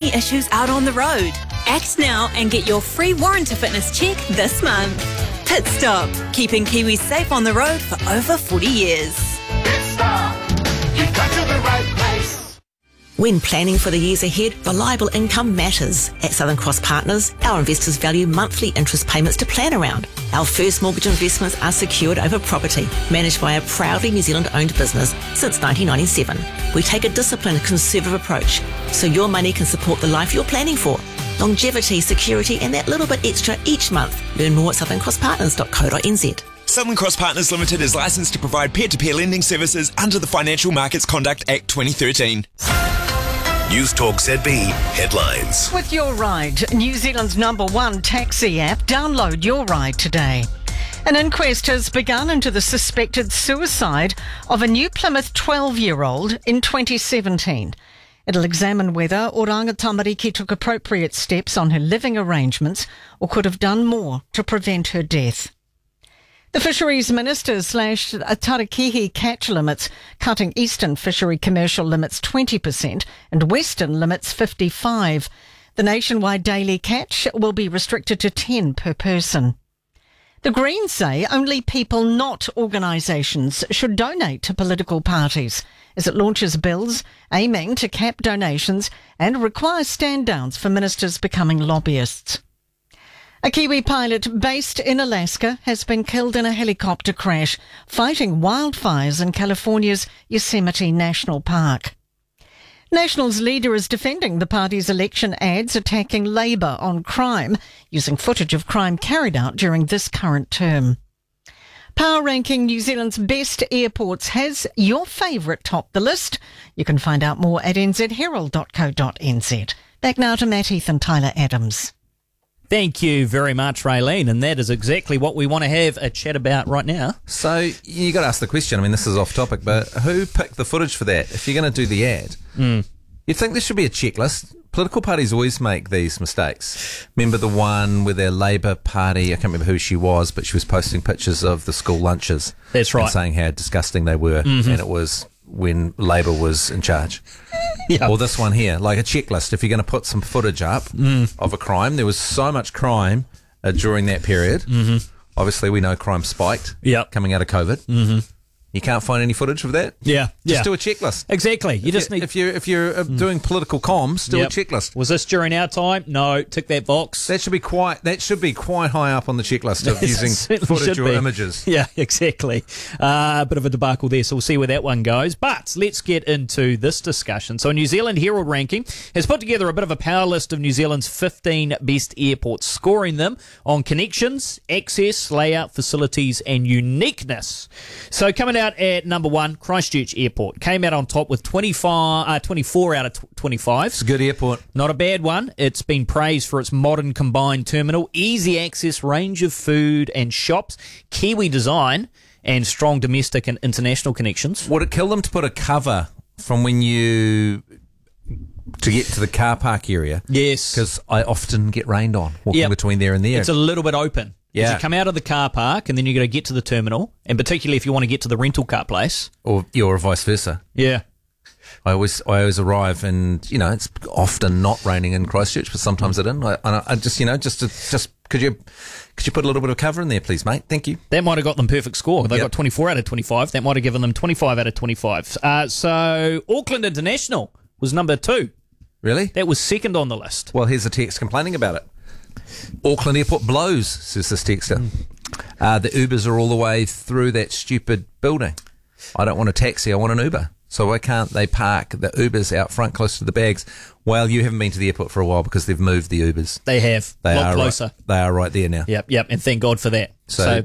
any issues out on the road. Act now and get your free warranty fitness check this month. Pit Stop, keeping Kiwis safe on the road for over 40 years. Pit Stop, you've got to the right place. When planning for the years ahead, reliable income matters. At Southern Cross Partners, our investors value monthly interest payments to plan around. Our first mortgage investments are secured over property, managed by a proudly New Zealand-owned business since 1997. We take a disciplined, conservative approach, so your money can support the life you're planning for. Longevity, security, and that little bit extra each month. Learn more at southerncrosspartners.co.nz. Southern Cross Partners Limited is licensed to provide peer-to-peer lending services under the Financial Markets Conduct Act 2013. News Talk ZB headlines. With Your Ride, New Zealand's #1 taxi app, download Your Ride today. An inquest has begun into the suspected suicide of a New Plymouth 12-year-old in 2017. It'll examine whether Oranga Tamariki took appropriate steps on her living arrangements or could have done more to prevent her death. The Fisheries Minister slashed Tarakihi catch limits, cutting eastern fishery commercial limits 20% and western limits 55%. The nationwide daily catch will be restricted to 10 per person. The Greens say only people, not organisations, should donate to political parties as it launches bills aiming to cap donations and require stand-downs for ministers becoming lobbyists. A Kiwi pilot based in Alaska has been killed in a helicopter crash fighting wildfires in California's Yosemite National Park. Nationals leader is defending the party's election ads attacking Labour on crime, using footage of crime carried out during this current term. Power ranking New Zealand's best airports has your favourite topped the list. You can find out more at nzherald.co.nz. Back now to Matt Heath and Tyler Adams. Thank you very much, Raylene, and that is exactly what we want to have a chat about right now. So you got to ask the question. I mean, this is off topic, but who picked the footage for that? If you're going to do the ad, you'd think there should be a checklist. Political parties always make these mistakes. Remember the one with their Labour Party? I can't remember who she was, but she was posting pictures of the school lunches. That's right. And saying how disgusting they were, and it was when Labour was in charge. Yeah. Or this one here, like a checklist. If you're going to put some footage up of a crime, there was so much crime during that period. Obviously, we know crime spiked coming out of COVID. You can't find any footage of that? Just do a checklist. Exactly. You just need... If you're doing political comms, do a checklist. Was this during our time? No. Tick that box. That should be quite high up on the checklist of using footage or images. Yeah, exactly. A bit of a debacle there, so we'll see where that one goes. But let's get into this discussion. So New Zealand Herald Ranking has put together a bit of a power list of New Zealand's 15 best airports, scoring them on connections, access, layout, facilities and uniqueness. So coming out at #1, Christchurch Airport came out on top with 24 out of 25. It's a good airport. Not a bad one. It's been praised for its modern combined terminal, easy access, range of food and shops, Kiwi design, and strong domestic and international connections. Would it kill them to put a cover from to get to the car park area? Yes. Because I often get rained on walking between there and there. It's a little bit open. Yeah. You come out of the car park and then you got to get to the terminal, and particularly if you want to get to the rental car place. Or vice versa. Yeah. I always arrive and, it's often not raining in Christchurch, but sometimes it is. I just could you put a little bit of cover in there, please, mate? Thank you. That might have got them perfect score. They got 24 out of 25. That might have given them 25 out of 25. So Auckland International was #2. Really? That was second on the list. Well, here's a text complaining about it. Auckland Airport blows, says this texter. The Ubers are all the way through that stupid building. I don't want a taxi, I want an Uber. So why can't they park the Ubers out front close to the bags? Well, you haven't been to the airport for a while because they've moved the Ubers. They have. A lot closer. Right, they are right there now. Yep, and thank God for that. So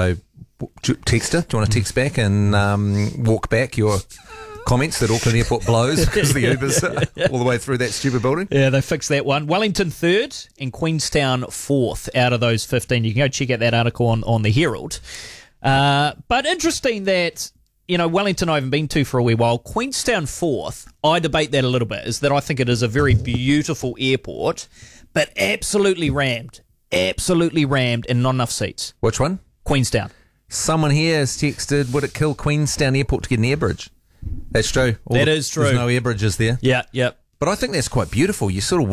texter, do you want to text back and walk back your comments that Auckland Airport blows because the Ubers are all the way through that stupid building? Yeah, they fixed that one. Wellington 3rd and Queenstown 4th out of those 15. You can go check out that article on the Herald. But interesting that, Wellington I haven't been to for a wee while. Queenstown 4th, I debate that a little bit, is that I think it is a very beautiful airport, but absolutely rammed and not enough seats. Which one? Queenstown. Someone here has texted, would it kill Queenstown Airport to get an air bridge? That's true. That is true. There's no air bridges there. Yeah. But I think that's quite beautiful. You sort of